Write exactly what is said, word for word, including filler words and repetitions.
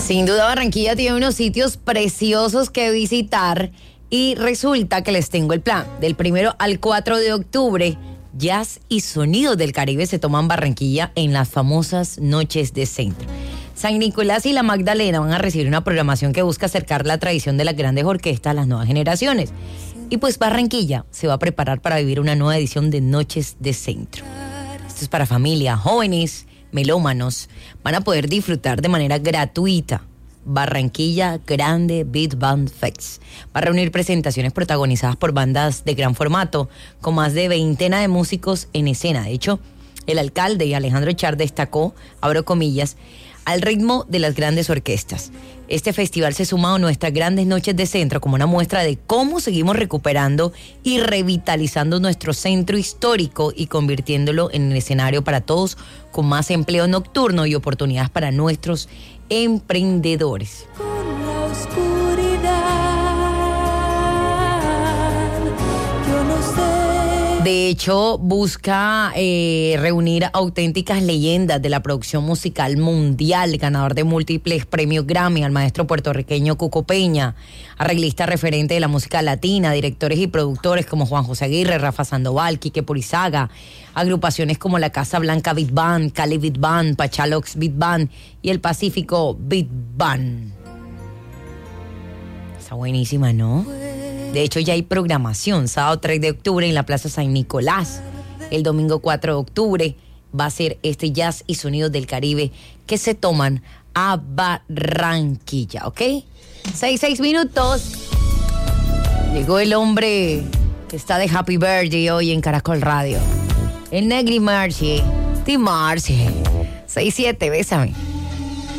Sin duda Barranquilla tiene unos sitios preciosos que visitar y resulta que les tengo el plan. Del primero al cuatro de octubre, jazz y sonidos del Caribe se toman Barranquilla en las famosas Noches de Centro. San Nicolás y la Magdalena van a recibir una programación que busca acercar la tradición de las grandes orquestas a las nuevas generaciones. Y pues Barranquilla se va a preparar para vivir una nueva edición de Noches de Centro. Esto es para familia, jóvenes, melómanos. Van a poder disfrutar de manera gratuita Barranquilla Grande Beat Band Fest. Va a reunir presentaciones protagonizadas por bandas de gran formato, con más de veintena de músicos en escena. De hecho, el alcalde y Alejandro Char destacó, abro comillas, al ritmo de las grandes orquestas. Este festival se suma a nuestras grandes noches de centro como una muestra de cómo seguimos recuperando y revitalizando nuestro centro histórico y convirtiéndolo en un escenario para todos, con más empleo nocturno y oportunidades para nuestros emprendedores. Con la oscuridad, yo no sé. De hecho, busca eh, reunir auténticas leyendas de la producción musical mundial, ganador de múltiples premios Grammy, al maestro puertorriqueño Cuco Peña, arreglista referente de la música latina, directores y productores como Juan José Aguirre, Rafa Sandoval, Quique Purizaga, agrupaciones como la Casa Blanca Beat Band, Cali Beat Band, Pachalox Beat Band y el Pacífico Beat Band. Está buenísima, ¿no? De hecho, ya hay programación. Sábado tres de octubre en la Plaza San Nicolás. El domingo cuatro de octubre va a ser este Jazz y Sonidos del Caribe que se toman a Barranquilla, ¿ok? Seis, seis minutos. Llegó el hombre que está de Happy Birthday hoy en Caracol Radio. El Negri Marcie. Di Marcie. seis siete, bésame.